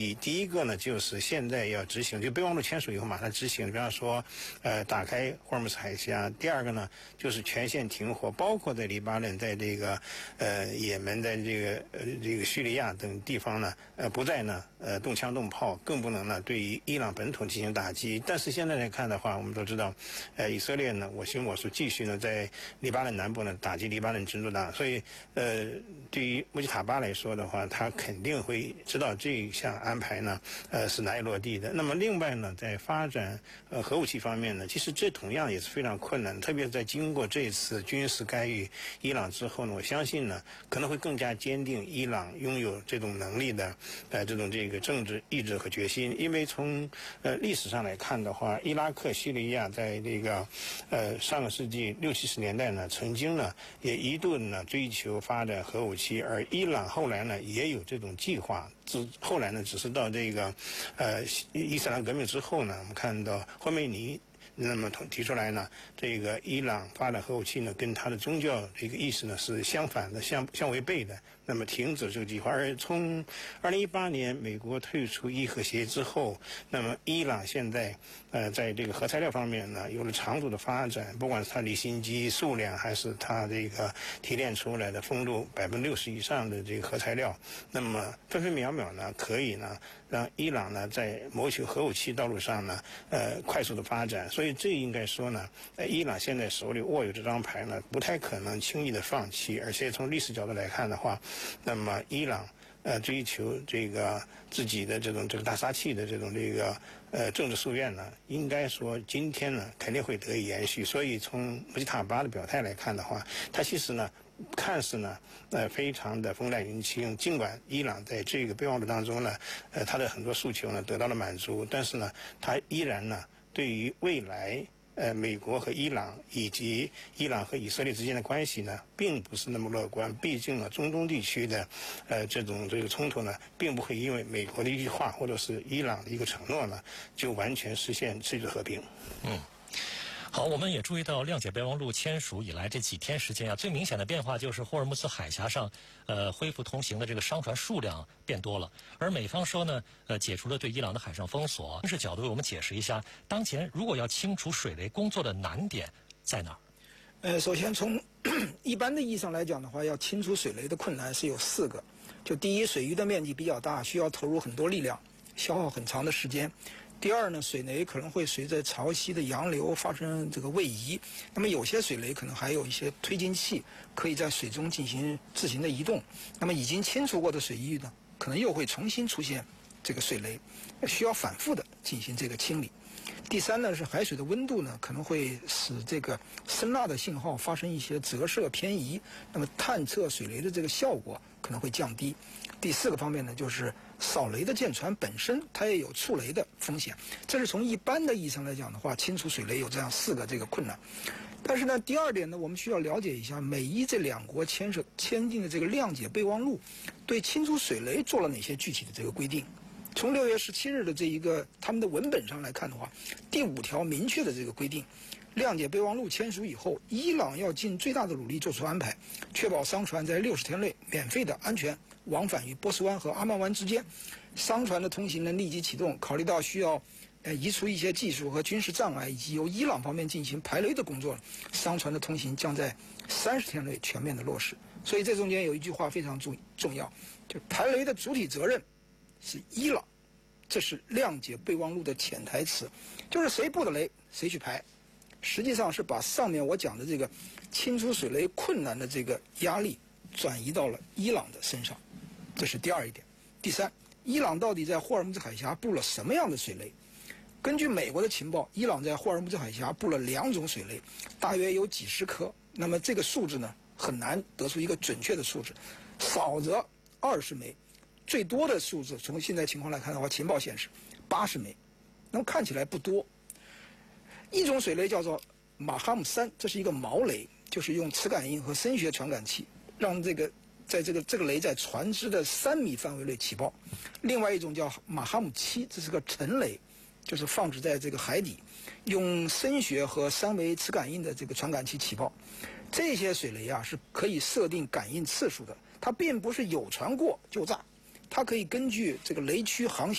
第一个呢，就是现在要执行，就备忘录签署以后马上执行，比方说，打开霍尔木兹海峡。第二个呢，就是全线停火，包括在黎巴嫩，在这个也门，在这个叙利亚等地方呢，不再呢动枪动炮，更不能呢对于伊朗本土进行打击。但是现在来看的话，我们都知道，以色列呢我行我素，继续呢在黎巴嫩南部呢打击黎巴嫩真主党，所以对于穆吉塔巴来说的话，他肯定会知道这一项安排呢是难以落地的。那么另外呢，在发展核武器方面呢，其实这同样也是非常困难，特别是在经过这次军事干预伊朗之后呢，我相信呢可能会更加坚定伊朗拥有这种能力的这个政治意志和决心。因为从历史上来看的话，伊拉克、叙利亚在这个上个世纪60、70年代呢，曾经呢也一度呢追求发展核武器，而伊朗后来呢也有这种计划。后来呢，只是到这个伊斯兰革命之后呢，我们看到霍梅尼那么提出来呢，这个伊朗发展核武器呢，跟他的宗教这个意识呢是相反的、相违背的。那么停止这个计划。而从2018年美国退出伊核协议之后，那么伊朗现在在这个核材料方面呢有了长足的发展，不管是它离心机数量，还是它这个提炼出来的丰度60%以上的这个核材料，那么分分秒秒呢可以呢让伊朗呢在谋求核武器道路上呢快速的发展。所以这应该说呢，伊朗现在手里握有这张牌呢，不太可能轻易的放弃。而且从历史角度来看的话，那么伊朗追求这个自己的这个大杀器的这个政治夙愿呢，应该说今天呢肯定会得以延续。所以从穆吉塔巴的表态来看的话，他其实呢看似呢非常的风淡云轻，尽管伊朗在这个备忘录当中呢他的很多诉求呢得到了满足，但是呢他依然呢对于未来美国和伊朗以及伊朗和以色列之间的关系呢，并不是那么乐观。毕竟呢，中东地区的这个冲突呢，并不会因为美国的一句话或者是伊朗的一个承诺呢，就完全实现世界和平。 好，我们也注意到谅解备忘录签署以来这几天时间啊，最明显的变化就是霍尔木兹海峡上恢复通行的这个商船数量变多了，而美方说呢解除了对伊朗的海上封锁。军事角度为我们解释一下，当前如果要清除水雷工作的难点在哪儿？ 首先从一般的意义上来讲的话，要清除水雷的困难是有4个。就第一，水域的面积比较大，需要投入很多力量，消耗很长的时间。第二呢，水雷可能会随着潮汐的洋流发生这个位移，那么有些水雷可能还有一些推进器，可以在水中进行自行的移动。那么已经清除过的水域呢，可能又会重新出现这个水雷，需要反复的进行这个清理。第三呢，是海水的温度呢，可能会使这个声纳的信号发生一些折射偏移，那么探测水雷的这个效果可能会降低。第4个方面呢，就是扫雷的舰船本身它也有触雷的风险。这是从一般的意义上来讲的话，清除水雷有这样4个这个困难。但是呢，第二点呢，我们需要了解一下美伊这2国签订的这个谅解备忘录，对清除水雷做了哪些具体的这个规定。从6月17日的这一个他们的文本上来看的话，第5条明确的这个规定，谅解备忘录签署以后，伊朗要尽最大的努力做出安排，确保商船在60天内免费的安全往返于波斯湾和阿曼湾之间。商船的通行呢立即启动，考虑到需要移除一些技术和军事障碍，以及由伊朗方面进行排雷的工作，商船的通行将在30天内全面的落实。所以这中间有一句话非常重要，就排雷的主体责任是伊朗，这是谅解备忘录的潜台词，就是谁布的雷谁去排。实际上是把上面我讲的这个清除水雷困难的这个压力转移到了伊朗的身上，这是第2一点。第3，伊朗到底在霍尔木兹海峡布了什么样的水雷？根据美国的情报，伊朗在霍尔木兹海峡布了2种水雷，大约有几十颗。那么这个数字呢，很难得出一个准确的数字，少则20枚，最多的数字从现在情况来看的话，情报显示80枚，那么看起来不多。一种水雷叫做马哈姆3，这是一个锚雷，就是用磁感应和声学传感器让这个雷在船只的3米范围内起爆。另外一种叫马哈姆7，这是个沉雷，就是放置在这个海底，用声学和3维磁感应的这个传感器起爆。这些水雷啊是可以设定感应次数的，它并不是有船过就炸，它可以根据这个雷区航行